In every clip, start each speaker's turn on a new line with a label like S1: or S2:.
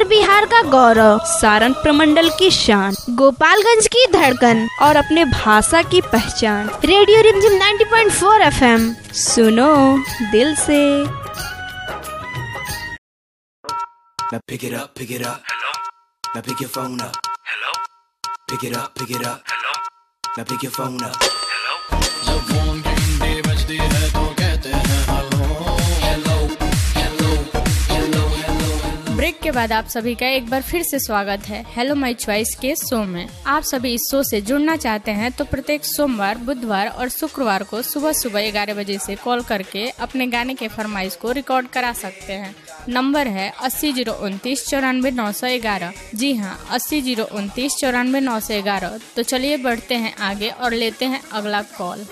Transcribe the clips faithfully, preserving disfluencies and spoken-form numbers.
S1: उत्तर बिहार का गौरव, सारण प्रमंडल की शान, गोपालगंज की धड़कन और अपने भाषा की पहचान। रेडियो रिमझिम नब्बे पॉइंट चार एफएम, सुनो दिल से।
S2: Now pick it up, pick it up. Hello. Now pick your phone up. Hello. Pick it up, pick it up. Hello. Now pick your phone up. Hello. जब फोन की घंटी बजती है तो कहते हैं hello hello hello hello hello.
S3: Break के बाद आप सभी का एक बार फिर से स्वागत है हेलो माय चॉइस के शो में। आप सभी इस शो से जुड़ना चाहते हैं तो प्रत्येक सोमवार, बुधवार और शुक्रवार को सुबह सुबह ग्यारह बजे से कॉल करके अपने गाने के फरमाइश को रिकॉर्ड करा सकते हैं। नंबर है अस्सी जीरो उनतीस चौरानवे नौ सौ ग्यारह। जी हाँ, अस्सी जीरो उनतीस चौरानवे नौ सौ ग्यारह। तो चलिए बढ़ते हैं आगे और लेते हैं अगला कॉल।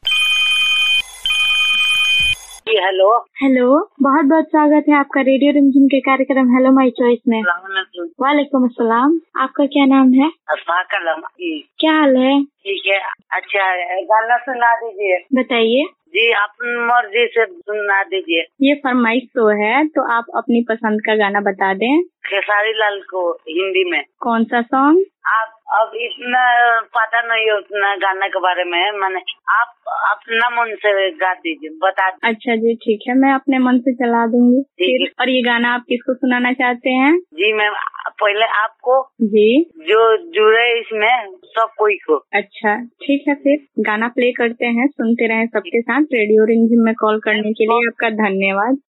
S4: हेलो
S5: हेलो, बहुत बहुत स्वागत है आपका रेडियो रिमझिम के कार्यक्रम हेलो माय चॉइस में। वालेकुम अस्सलाम। आपका क्या नाम है? क्या हाल है?
S4: ठीक है, अच्छा है। गाना सुना दीजिए।
S5: बताइए।
S4: जी, अपनी मर्जी से सुना दीजिए।
S5: ये फरमाइश तो है, तो आप अपनी पसंद का गाना बता दें।
S4: खेसारी लाल को हिंदी में।
S5: कौन सा सॉन्ग?
S4: आप अब इतना पता नहीं है उतना गाना के बारे में, मैंने आप अपना मन से गा दीजिए, बता दीजिए।
S5: अच्छा जी, ठीक है, मैं अपने मन से चला दूंगी।
S4: ठीक है।
S5: और ये गाना आप किसको सुनाना चाहते हैं?
S4: जी मैम, पहले आपको
S5: जी,
S4: जो जुड़े इसमें सब कोई को।
S5: अच्छा ठीक है, फिर गाना प्ले करते हैं, सुनते रहें सबके साथ। रेडियो रिमझिम में कॉल करने के लिए आपका धन्यवाद।